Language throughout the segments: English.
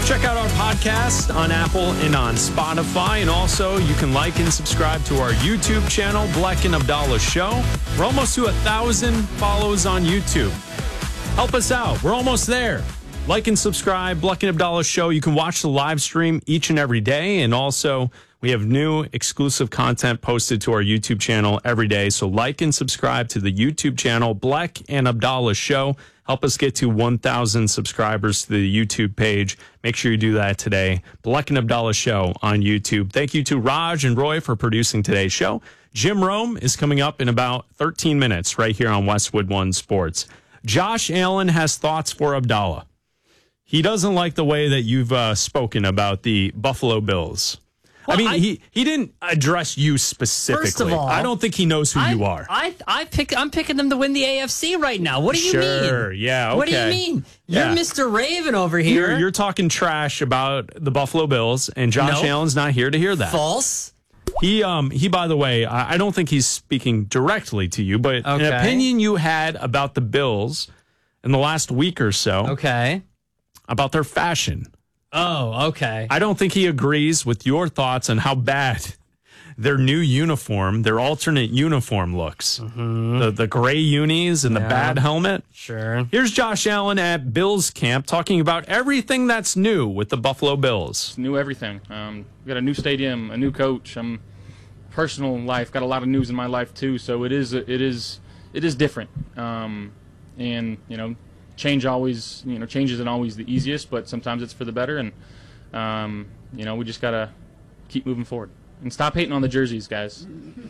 Check out our podcast on Apple and on Spotify. And also, you can like and subscribe to our YouTube channel, Bleck and Abdallah Show. We're almost to 1,000 follows on YouTube. Help us out. We're almost there. Like and subscribe, Bleck and Abdallah Show. You can watch the live stream each and every day. And also, we have new exclusive content posted to our YouTube channel every day. So like and subscribe to the YouTube channel, Bleck and Abdallah Show. Help us get to 1,000 subscribers to the YouTube page. Make sure you do that today. Bleck and Abdallah Show on YouTube. Thank you to Raj and Roy for producing today's show. Jim Rome is coming up in about 13 minutes right here on Westwood One Sports. Josh Allen has thoughts for Abdallah. He doesn't like the way that you've spoken about the Buffalo Bills. Well, I mean, he didn't address you specifically. First of all, I don't think he knows who you are. I'm picking them to win the AFC right now. What do you mean? Sure, yeah, okay. What do you mean? You're Mr. Raven over here. You're talking trash about the Buffalo Bills, and Josh Allen's not here to hear that. False. He, by the way, I don't think he's speaking directly to you, but an opinion you had about the Bills in the last week or so. Okay. About their fashion. Oh, okay. I don't think he agrees with your thoughts on how bad their new uniform, their alternate uniform looks. Mm-hmm. The gray unis and the bad helmet. Sure. Here's Josh Allen at Bills camp talking about everything that's new with the Buffalo Bills. It's new everything. We got a new stadium, a new coach. Personal life, got a lot of news in my life too, so it is different. And change isn't always the easiest, but sometimes it's for the better, and we just gotta keep moving forward and stop hating on the jerseys, guys.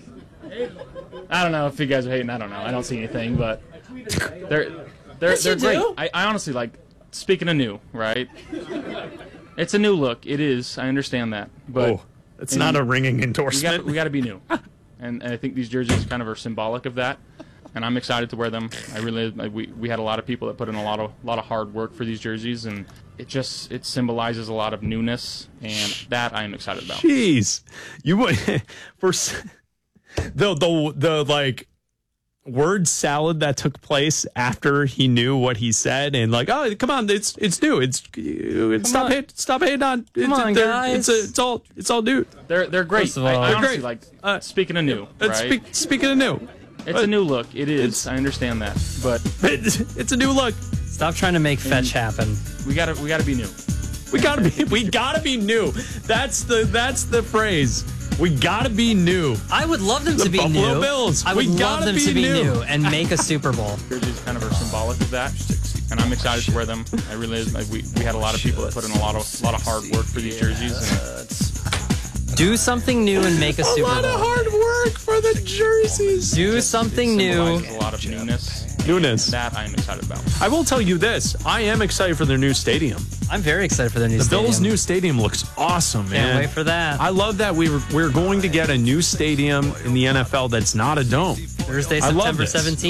I don't know if you guys are hating. I don't know. I don't see anything, but they're great. I honestly like. Speaking of new, right? It's a new look. It is. I understand that, but it's not a ringing endorsement. We got to be new, and I think these jerseys kind of are symbolic of that. And I'm excited to wear them. We had a lot of people that put in a lot of hard work for these jerseys, and it symbolizes a lot of newness, and that I am excited about. Jeez, you would for the like word salad that took place after he knew what he said, and like, oh, come on, it's new, stop hating on. Come on, guys, it's all new. They're great. First of all, I honestly like speaking of new, right? Speaking of new. It's a new look. It is. I understand that, but it's a new look. Stop trying to make fetch happen. We gotta be new. We gotta be new. That's the phrase. We gotta be new. I would love them to be new. Buffalo Bills. I would love them to be new and make a Super Bowl. Jerseys kind of are symbolic of that, and I'm excited to wear them. I really is. We had a lot of people that put in a lot of hard work for these jerseys. Do something new and make a Super Bowl. A lot of hard work for the jerseys. Do something new. A lot of newness. That I am excited about. I will tell you this. I am excited for their new stadium. I'm very excited for their new stadium. The Bills' new stadium looks awesome, man. Can't wait for that. I love that we're going to get a new stadium in the NFL that's not a dome. Thursday, September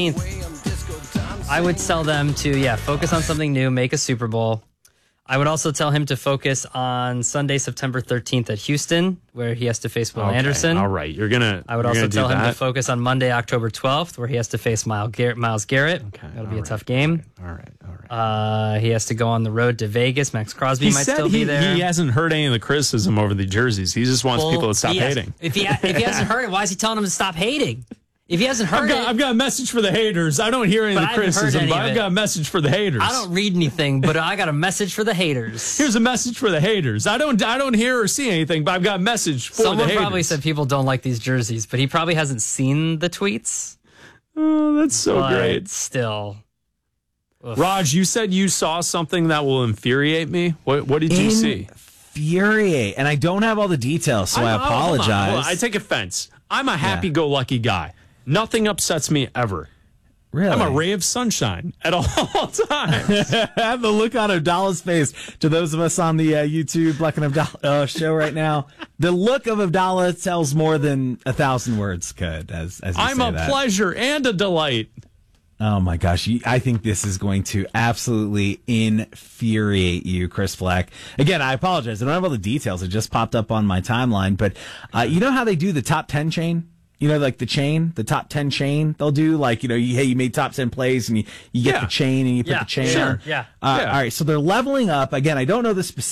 17th. I would tell them to, focus on something new, make a Super Bowl. I would also tell him to focus on Sunday, September 13th at Houston, where he has to face Will Anderson. All right, I would also tell him to focus on Monday, October 12th, where he has to face Myles Garrett. Okay, that'll be a tough game. All right. He has to go on the road to Vegas. Max Crosby might still be there. He hasn't heard any of the criticism over the jerseys. He just wants people to stop hating. If he hasn't heard it, why is he telling them to stop hating? If he hasn't heard I've got a message for the haters. I don't hear any of the criticism, but I've got a message for the haters. I don't read anything, but I got a message for the haters. Here's a message for the haters. I don't hear or see anything, but I've got a message for the haters. Someone probably said people don't like these jerseys, but he probably hasn't seen the tweets. Oh, that's so great. Still. Oof. Raj, you said you saw something that will infuriate me. What did you see? Infuriate. And I don't have all the details, so I apologize. Hold on. I take offense. I'm a happy-go-lucky guy. Nothing upsets me ever. Really? I'm a ray of sunshine at all times. Have the look on Abdallah's face. To those of us on the YouTube Bleck and Abdallah show right now, the look of Abdallah tells more than 1,000 words could. As you I'm say a that. pleasure and a delight. Oh my gosh, I think this is going to absolutely infuriate you, Chris Bleck. Again, I apologize. I don't have all the details. It just popped up on my timeline. But you know how they do the top 10 chain? You know, like the chain, the top 10 chain, they'll do like, you made top 10 plays and you get the chain and you put the chain on. Yeah. All right. So they're leveling up. Again, I don't know the specific